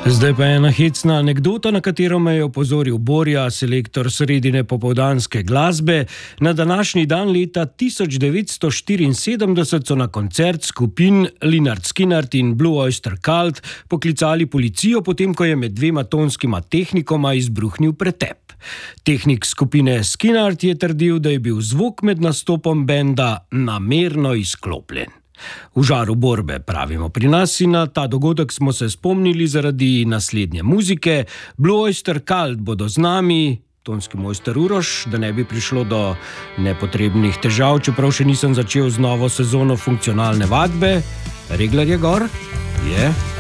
Zdaj pa ena hecna anekdota, na katero me je opozoril Borja, selektor sredine popoldanske glasbe. Na današnji dan leta 1974 so na koncert skupin Lynyrd Skynyrd in Blue Oyster Cult poklicali policijo, potem ko je med dvema tonskima tehnikoma izbruhnil pretep. Tehnik skupine Skynyrd je trdil, da je bil zvok med nastopom benda namerno izklopljen. V žaru borbe, pravimo pri nas, in na ta dogodek smo se spomnili zaradi naslednje muzike. Blue Oyster Cult bodo z nami, tonski mojster Uroš, da ne bi prišlo do nepotrebnih težav, čeprav še nisem začel z novo sezono funkcionalne vadbe. Regler je gor? Je.